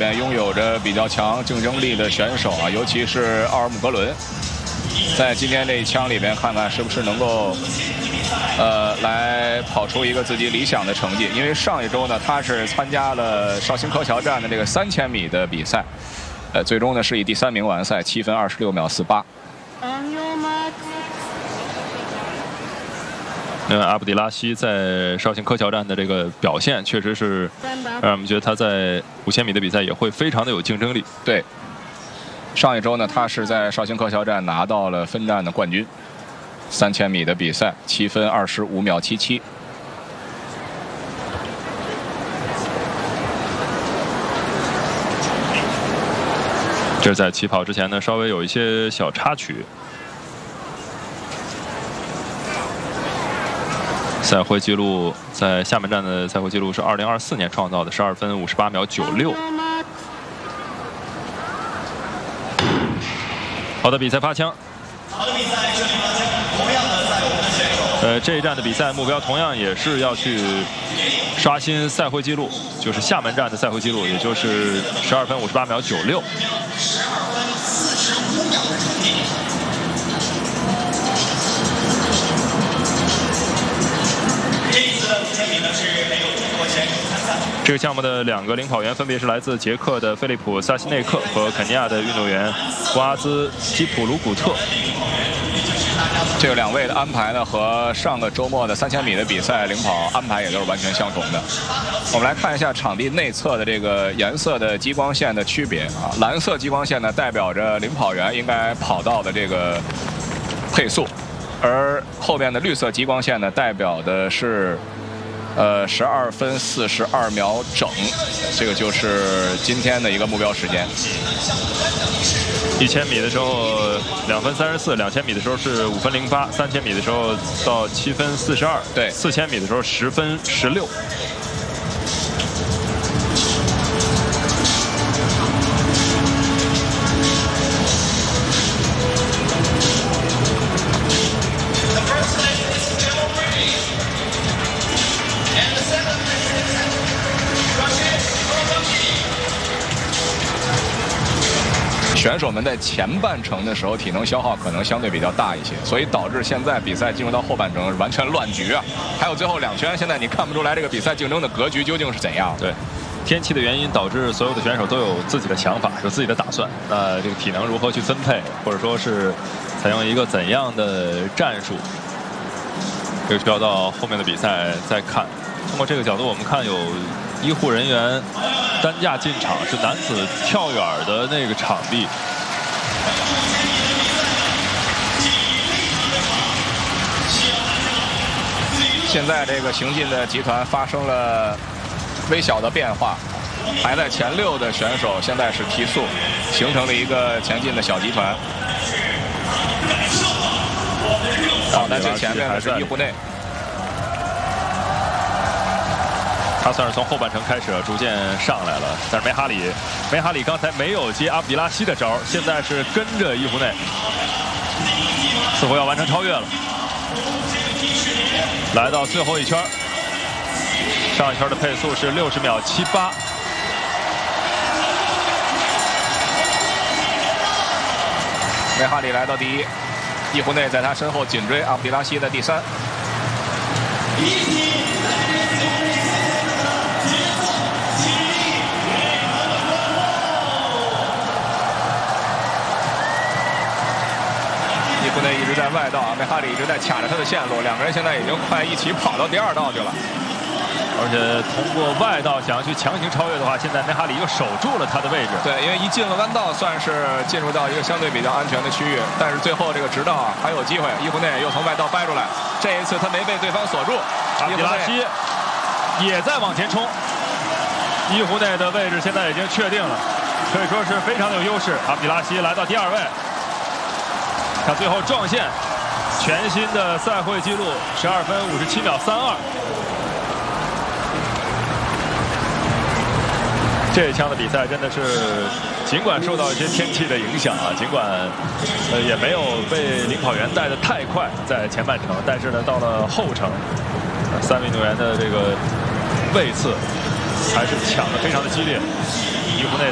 边拥有着比较强竞争力的选手啊，尤其是奥尔姆格伦，在今天这一枪里边，看看是不是能够来跑出一个自己理想的成绩。因为上一周呢，他是参加了绍兴柯桥站的这个3000米的比赛，最终呢是以第3名完赛，7分26秒48。 阿卜迪拉希在绍兴柯桥站的这个表现，确实是让我们觉得他在5000米的比赛也会非常的有竞争力。 对，上一周呢，他是在绍兴柯桥站拿到了分站的冠军，3000米的比赛7分25秒77。 这是在起跑之前呢，稍微有一些小插曲。赛会纪录在厦门站的赛会纪录是2024年创造的12分58秒96。好的，比赛发枪。好的比赛，这里发枪。同样的，在我们的选手。这一站的比赛目标同样也是要去刷新赛会纪录，就是厦门站的赛会纪录，也就是12分58秒96。12分45秒的成绩。这个项目的2个领跑员分别是来自捷克的菲利普·萨西内克和肯尼亚的运动员瓜兹基普鲁古特。 这2位的安排呢，和上个周末的3000米的比赛领跑安排也都是完全相同的。我们来看一下场地内侧的这个颜色的激光线的区别啊，蓝色激光线呢代表着领跑员应该跑到的这个配速，而后面的绿色激光线呢代表的是12分42秒整，这个就是今天的一个目标时间。 1000米的时候2分34，2000米的时候是5分08，3000米的时候到7分42， 对 ，4000米的时候10分16。 选手们在前半程的时候体能消耗可能相对比较大一些，所以导致现在比赛进入到后半程完全乱局啊！还有最后2圈，现在你看不出来这个比赛竞争的格局究竟是怎样。 对，天气的原因导致所有的选手都有自己的想法，有自己的打算。那这个体能如何去分配，或者说是采用一个怎样的战术，这个需要到后面的比赛再看。通过这个角度，我们看有医护人员担架进场，是男子跳远的那个场地。 现在这个行进的集团发生了微小的变化，排在前6的选手现在是提速，形成了一个前进的小集团。在最前面的是伊胡内。 他算是从后半程开始逐渐上来了，但是梅哈里刚才没有接阿卜迪拉希的招，现在是跟着伊胡内，似乎要完成超越了。来到最后一圈，上一圈的配速是60秒78。 梅哈里来到第1，伊胡内在他身后紧追，阿卜迪拉希在第3。伊胡内一直在外道，梅哈里一直在卡着他的线路，2个人现在已经快一起跑到第2道去了。 而且通过外道想要去强行超越的话，现在梅哈里又守住了他的位置。 对，因为一进了弯道，算是进入到一个相对比较安全的区域。但是最后这个直道啊还有机会，伊胡内又从外道掰出来，这一次他没被对方锁住。 阿卜迪拉希也在往前冲，伊胡内的位置现在已经确定了，可以说是非常的有优势。阿卜迪拉希来到第2位，他最后撞线，全新的赛会纪录12分57秒32。这一枪的比赛真的是，尽管受到一些天气的影响啊，尽管也没有被领跑员带得太快在前半程，但是呢，到了后程，3位运动员的这个位次还是抢得非常的激烈。伊胡内